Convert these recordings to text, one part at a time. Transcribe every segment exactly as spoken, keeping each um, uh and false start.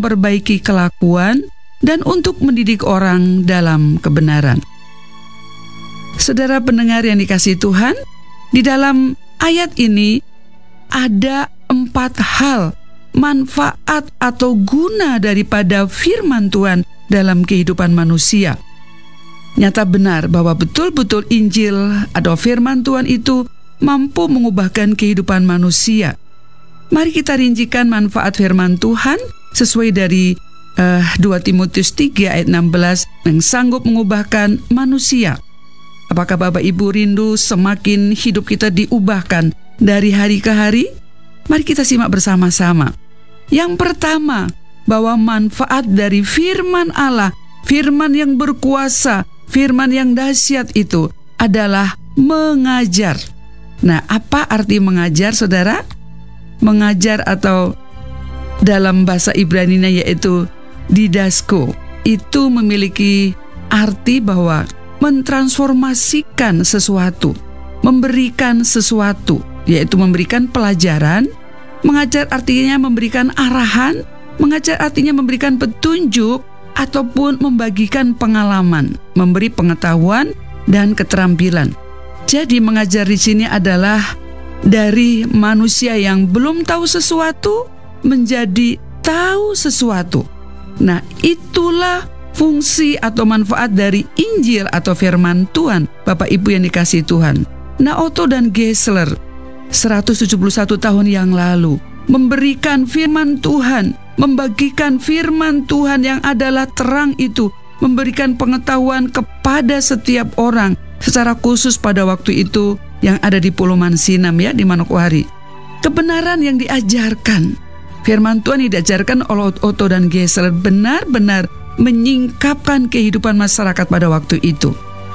memperbaiki kelakuan dan untuk mendidik orang dalam kebenaran. Saudara pendengar yang dikasihi Tuhan, di dalam ayat ini ada empat hal manfaat atau guna daripada firman Tuhan dalam kehidupan manusia. Nyata benar bahwa betul-betul Injil atau firman Tuhan itu mampu mengubahkan kehidupan manusia. Mari kita rincikan manfaat firman Tuhan sesuai dari uh, dua Timotius tiga ayat enam belas yang sanggup mengubahkan manusia. Apakah Bapak Ibu rindu semakin hidup kita diubahkan dari hari ke hari? Mari kita simak bersama-sama. Yang pertama, bahwa manfaat dari firman Allah, firman yang berkuasa, firman yang dahsyat itu adalah mengajar. Nah, apa arti mengajar, saudara? Mengajar atau dalam bahasa Ibrani-nya yaitu didasko, itu memiliki arti bahwa mentransformasikan sesuatu, memberikan sesuatu, yaitu memberikan pelajaran. Mengajar artinya memberikan arahan, mengajar artinya memberikan petunjuk, ataupun membagikan pengalaman, memberi pengetahuan dan keterampilan. Jadi mengajar di sini adalah dari manusia yang belum tahu sesuatu menjadi tahu sesuatu. Nah, itulah fungsi atau manfaat dari Injil atau firman Tuhan, Bapak Ibu yang dikasihi Tuhan. Nah, Otto dan Geisler seratus tujuh puluh satu tahun yang lalu memberikan firman Tuhan, membagikan firman Tuhan yang adalah terang itu, memberikan pengetahuan kepada setiap orang, secara khusus pada waktu itu yang ada di Pulau Mansinam ya, di Manokwari. Kebenaran yang diajarkan, firman Tuhan yang diajarkan oleh Otto dan Geisler benar-benar menyingkapkan kehidupan masyarakat pada waktu itu.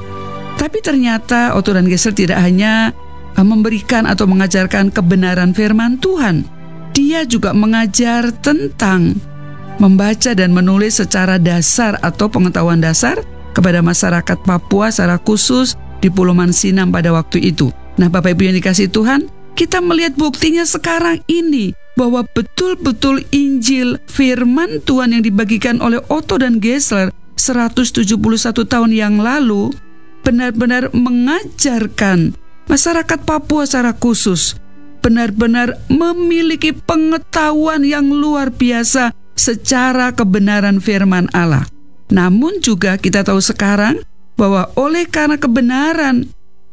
Tapi ternyata Otto dan Geisler tidak hanya memberikan atau mengajarkan kebenaran firman Tuhan, dia juga mengajar tentang membaca dan menulis secara dasar atau pengetahuan dasar kepada masyarakat Papua secara khusus di Pulau Mansinam pada waktu itu. Nah, Bapak Ibu yang dikasihi Tuhan, kita melihat buktinya sekarang ini bahwa betul-betul Injil firman Tuhan yang dibagikan oleh Otto dan Geisler seratus tujuh puluh satu tahun yang lalu benar-benar mengajarkan masyarakat Papua secara khusus benar-benar memiliki pengetahuan yang luar biasa secara kebenaran firman Allah. Namun juga kita tahu sekarang bahwa oleh karena kebenaran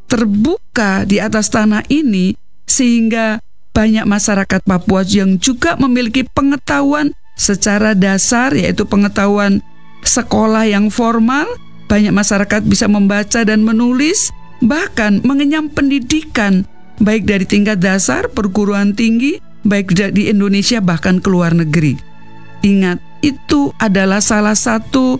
terbuka di atas tanah ini, sehingga banyak masyarakat Papua yang juga memiliki pengetahuan secara dasar, yaitu pengetahuan sekolah yang formal. Banyak masyarakat bisa membaca dan menulis, bahkan mengenyam pendidikan, baik dari tingkat dasar, perguruan tinggi, baik di Indonesia bahkan ke luar negeri. Ingat, itu adalah salah satu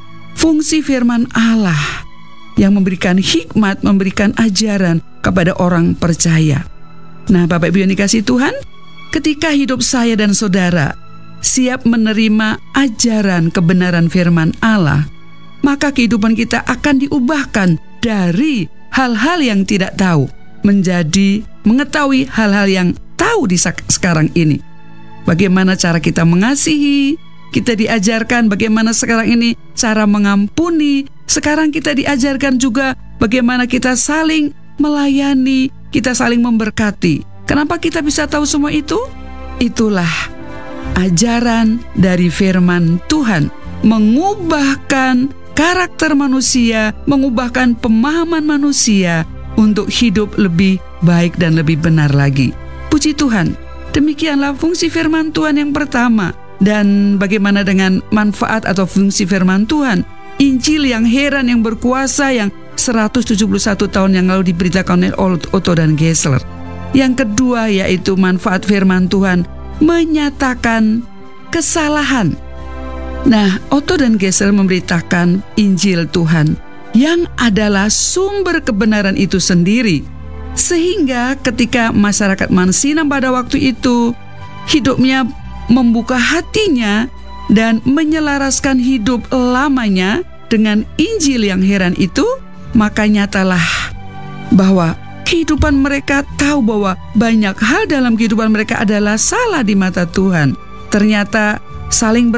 fungsi firman Allah yang memberikan hikmat, memberikan ajaran kepada orang percaya. Nah, Bapak Ibu yang dikasihi Tuhan, ketika hidup saya dan saudara siap menerima ajaran kebenaran firman Allah, maka kehidupan kita akan diubahkan dari hal-hal yang tidak tahu menjadi mengetahui hal-hal yang tahu di sekarang ini. Bagaimana cara kita mengasihi, kita diajarkan bagaimana sekarang ini cara mengampuni. Sekarang kita diajarkan juga bagaimana kita saling melayani, kita saling memberkati. Kenapa kita bisa tahu semua itu? Itulah ajaran dari firman Tuhan, mengubahkan karakter manusia, mengubahkan pemahaman manusia untuk hidup lebih baik dan lebih benar lagi. Puji Tuhan, demikianlah fungsi firman Tuhan yang pertama. Dan bagaimana dengan manfaat atau fungsi firman Tuhan? Injil yang heran, yang berkuasa, yang seratus tujuh puluh satu tahun yang lalu diberitakan oleh Otto dan Geisler. Yang kedua yaitu manfaat firman Tuhan menyatakan kesalahan. Nah, Otto dan Geisler memberitakan Injil Tuhan yang adalah sumber kebenaran itu sendiri. Sehingga ketika masyarakat Mansinam pada waktu itu hidupnya membuka hatinya dan menyelaraskan hidup lamanya dengan Injil yang heran itu, maka nyatalah bahwa kehidupan mereka tahu bahwa banyak hal dalam kehidupan mereka adalah salah di mata Tuhan. Ternyata saling